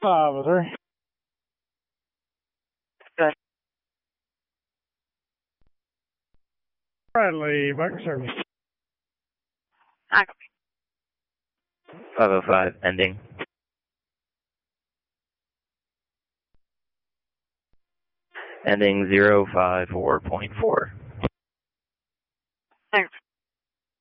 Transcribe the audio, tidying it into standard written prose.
503. Okay. Bradley, back to service. 505 ending. Ending 054.4.